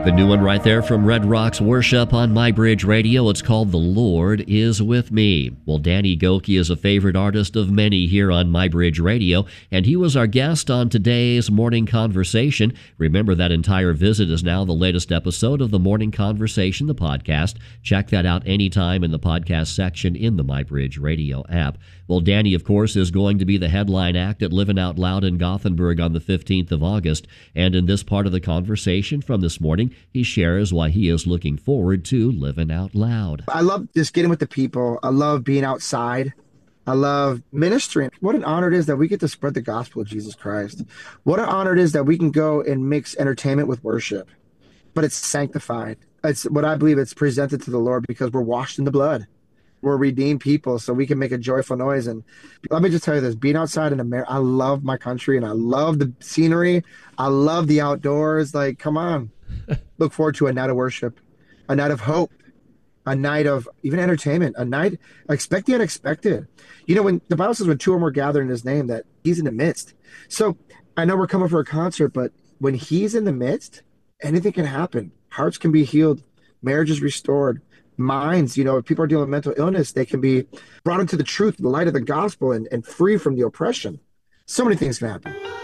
A new one right there from Red Rocks Worship on MyBridge Radio. It's called The Lord Is With Me. Well, Danny Gokey is a favorite artist of many here on MyBridge Radio, and he was our guest on today's Morning Conversation. Remember, that entire visit is now the latest episode of the Morning Conversation, the podcast. Check that out anytime in the podcast section in the MyBridge Radio app. Well, Danny, of course, is going to be the headline act at Living Out Loud in Gothenburg on the 15th of August, and in this part of the conversation from this morning, he shares why he is looking forward to Living Out Loud. I love just getting with the people. I love being outside. I love ministering. What an honor it is that we get to spread the gospel of Jesus Christ. What an honor it is that we can go and mix entertainment with worship, but it's sanctified. It's what I believe it's presented to the Lord because we're washed in the blood. We're redeemed people, so we can make a joyful noise. And let me just tell you this, being outside in America, I love my country and I love the scenery. I love the outdoors. Like, come on. Look forward to a night of worship, a night of hope, a night of even entertainment, a night, expect the unexpected. You know, when the Bible says when two or more gather in his name, that he's in the midst. So I know we're coming for a concert, but when he's in the midst, anything can happen. Hearts can be healed, marriages restored, minds, you know, if people are dealing with mental illness, they can be brought into the truth, the light of the gospel, and free from the oppression. So many things can happen.